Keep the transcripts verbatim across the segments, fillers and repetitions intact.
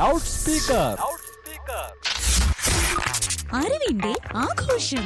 Loud speaker. അറിവിന്റെ ആഘോഷം.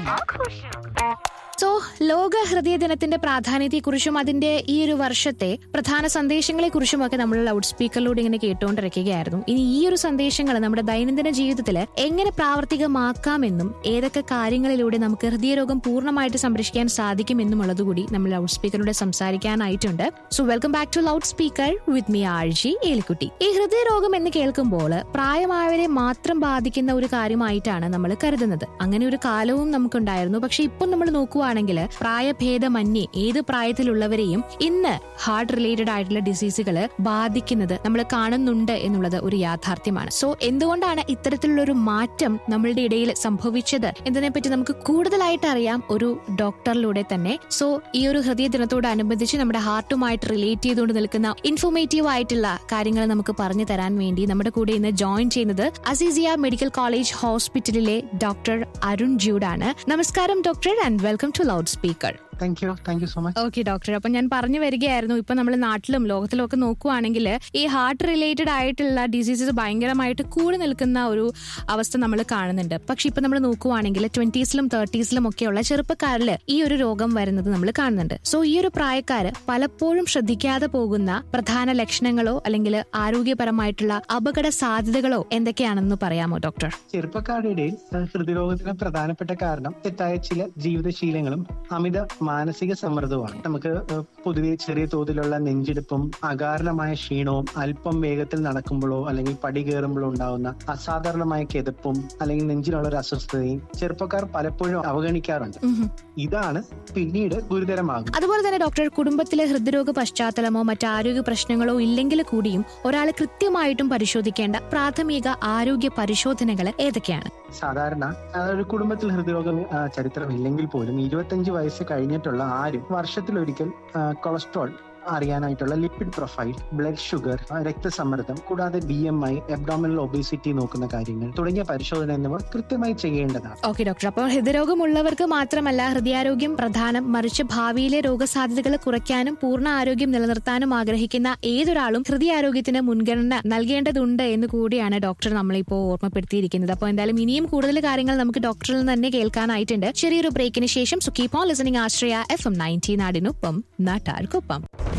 So ലോക ഹൃദയ ദിനത്തിന്റെ പ്രാധാന്യത്തെക്കുറിച്ചും അതിന്റെ ഈ ഒരു വർഷത്തെ പ്രധാന സന്ദേശങ്ങളെ കുറിച്ചുമൊക്കെ നമ്മൾ ലൗഡ് സ്പീക്കറിലൂടെ ഇങ്ങനെ കേട്ടുകൊണ്ടിരിക്കുകയായിരുന്നു. ഇനി ഈ ഒരു സന്ദേശങ്ങൾ നമ്മുടെ ദൈനംദിന ജീവിതത്തിൽ എങ്ങനെ പ്രാവർത്തികമാക്കാമെന്നും ഏതൊക്കെ കാര്യങ്ങളിലൂടെ നമുക്ക് ഹൃദയരോഗം പൂർണ്ണമായിട്ട് സംരക്ഷിക്കാൻ സാധിക്കുമെന്നുമുള്ളതുകൂടി നമ്മൾ loud സ്പീക്കറിലൂടെ സംസാരിക്കാനായിട്ടുണ്ട്. So welcome back to loud speaker with me RJ Elikutty. ഈ ഹൃദയരോഗം എന്ന് കേൾക്കുമ്പോൾ പ്രായമായവരെ മാത്രം ബാധിക്കുന്ന ഒരു കാര്യമായിട്ടാണ് നമ്മൾ കരുതുന്നത്. അങ്ങനെ ഒരു കാലവും നമുക്കുണ്ടായിരുന്നു. പക്ഷെ ഇപ്പം നമ്മൾ നോക്കുക ണെങ്കിൽ പ്രായഭേദമന്യേ ഏത് പ്രായത്തിലുള്ളവരെയും ഇന്ന് ഹാർട്ട് റിലേറ്റഡ് ആയിട്ടുള്ള ഡിസീസുകൾ ബാധിക്കുന്നത് നമ്മൾ കാണുന്നുണ്ട് എന്നുള്ളത് ഒരു യാഥാർത്ഥ്യമാണ്. സോ എന്തുകൊണ്ടാണ് ഇത്തരത്തിലുള്ള ഒരു മാറ്റം നമ്മളുടെ ഇടയിൽ സംഭവിച്ചത് എന്നതിനെപ്പറ്റി നമുക്ക് കൂടുതലായിട്ട് അറിയാം ഒരു ഡോക്ടറിലൂടെ തന്നെ. സോ ഈ ഒരു ഹൃദയ ദിനത്തോടനുബന്ധിച്ച് നമ്മുടെ ഹാർട്ടുമായിട്ട് റിലേറ്റ് ചെയ്തുകൊണ്ട് നിൽക്കുന്ന ഇൻഫോർമേറ്റീവ് ആയിട്ടുള്ള കാര്യങ്ങൾ നമുക്ക് പറഞ്ഞു തരാൻ വേണ്ടി നമ്മുടെ കൂടെ ഇന്ന് ജോയിൻ ചെയ്യുന്നത് അസീസിയ മെഡിക്കൽ കോളേജ് ഹോസ്പിറ്റലിലെ ഡോക്ടർ അരുൺ ജൂഡാണ്. നമസ്കാരം doctor, and welcome to loud speaker. Thank you thank you so much. Okay doctor, അപ്പൊ ഞാൻ പറഞ്ഞു വരികയായിരുന്നു, ഇപ്പൊ നമ്മൾ നാട്ടിലും ലോകത്തിലും ഒക്കെ നോക്കുവാണെങ്കിൽ ഈ ഹാർട്ട് റിലേറ്റഡ് ആയിട്ടുള്ള ഡിസീസസ് ഭയങ്കരമായിട്ട് കൂടി നിൽക്കുന്ന ഒരു അവസ്ഥ നമ്മൾ കാണുന്നുണ്ട്. പക്ഷെ ഇപ്പൊ നമ്മൾ നോക്കുവാണെങ്കിൽ ട്വന്റീസിലും തേർട്ടീസിലും ഒക്കെയുള്ള ചെറുപ്പക്കാരിൽ ഈ ഒരു രോഗം വരുന്നത് നമ്മൾ കാണുന്നുണ്ട്. സോ ഈ ഒരു പ്രായക്കാര് പലപ്പോഴും ശ്രദ്ധിക്കാതെ പോകുന്ന പ്രധാന ലക്ഷണങ്ങളോ അല്ലെങ്കിൽ ആരോഗ്യപരമായിട്ടുള്ള അപകട സാധ്യതകളോ എന്തൊക്കെയാണെന്ന് പറയാമോ ഡോക്ടർ? ചെറുപ്പക്കാരുടെ ഇടയിൽ ഹൃദയരോഗത്തിന് പ്രധാനപ്പെട്ട കാരണം തെറ്റായ ചില ജീവിതശീലങ്ങളും അമിത മാനസിക സമ്മർദ്ദവുമാണ്. നമുക്ക് പൊതുവെ ചെറിയ തോതിലുള്ള നെഞ്ചിടിപ്പും അകാരണമായ ക്ഷീണവും അല്പം വേഗത്തിൽ നടക്കുമ്പോഴോ അല്ലെങ്കിൽ പടി കയറുമ്പോഴോ ഉണ്ടാവുന്ന അസാധാരണമായ കിതപ്പും അല്ലെങ്കിൽ നെഞ്ചിലുള്ള ഒരു അസ്വസ്ഥതയും ചെറുപ്പക്കാർ പലപ്പോഴും അവഗണിക്കാറുണ്ട്. ഇതാണ് പിന്നീട് ഗുരുതരമാകും. അതുപോലെ തന്നെ ഡോക്ടർ, കുടുംബത്തിലെ ഹൃദ്രോഗ പശ്ചാത്തലമോ മറ്റ് ആരോഗ്യ പ്രശ്നങ്ങളോ ഇല്ലെങ്കിൽ കൂടിയും ഒരാൾ കൃത്യമായിട്ടും പരിശോധിക്കേണ്ട പ്രാഥമിക ആരോഗ്യ പരിശോധനകൾ ഏതൊക്കെയാണ്? സാധാരണ ഒരു കുടുംബത്തിൽ ഹൃദ്രോഗം ചരിത്രം ഇല്ലെങ്കിൽ പോലും ഇരുപത്തഞ്ച് വയസ്സ് കഴിഞ്ഞിട്ടുള്ള ആരും വർഷത്തിലൊരിക്കൽ cholesterol അറിയാനായിട്ടുള്ള lipid profile, blood sugar, രക്തസമ്മർദ്ദം, കൂടാതെ B M I, abdominal obesity നോക്കുന്ന കാര്യങ്ങൾ തുടങ്ങിയ പരിശോധന എന്നിവ കൃത്യമായി ചെയ്യേണ്ടതാണ്. ഓക്കെ ഡോക്ടർ, അപ്പോൾ ഹൃദയരോഗമുള്ളവർക്ക് മാത്രമല്ല ഹൃദയാരോഗ്യം പ്രധാനം, മറിച്ച് ഭാവിയിലെ രോഗസാധ്യതകൾ കുറയ്ക്കാനും പൂർണ്ണ ആരോഗ്യം നിലനിർത്താനും ആഗ്രഹിക്കുന്ന ഏതൊരാളും ഹൃദയാരോഗ്യത്തിന് മുൻഗണന നൽകേണ്ടതുണ്ട് എന്ന് കൂടിയാണ് ഡോക്ടർ നമ്മളിപ്പോ ഓർമ്മപ്പെടുത്തിയിരിക്കുന്നത്. അപ്പോൾ എന്തായാലും ഇനിയും കൂടുതൽ കാര്യങ്ങൾ നമുക്ക് ഡോക്ടറിൽ നിന്ന് തന്നെ കേൾക്കാനായിട്ടുണ്ട്. ചെറിയൊരു ബ്രേക്കിന് ശേഷം so keep on listening Ashraya F M ninety, നാടിനൊപ്പം നാട്ടാർക്കൊപ്പം.